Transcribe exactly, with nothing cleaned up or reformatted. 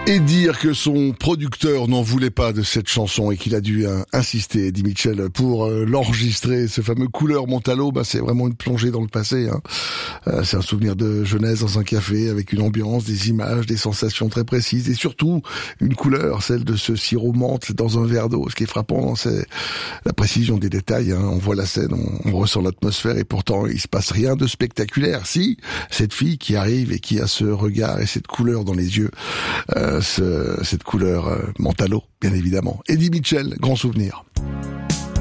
Et dire que son producteur n'en voulait pas de cette chanson et qu'il a dû hein, insister, Eddie Mitchell, pour euh, l'enregistrer, ce fameux Couleur Mentalo, bah, c'est vraiment une plongée dans le passé. Hein. Euh, c'est un souvenir de jeunesse dans un café avec une ambiance, des images, des sensations très précises et surtout une couleur, celle de ce sirop menthe dans un verre d'eau. Ce qui est frappant, c'est la précision des détails. Hein. On voit la scène, on, on ressent l'atmosphère et pourtant il se passe rien de spectaculaire. Si, cette fille qui arrive et qui a ce regard et cette couleur dans les yeux, euh, Ce, cette couleur euh, Mentalo, bien évidemment. Eddie Mitchell, grand souvenir.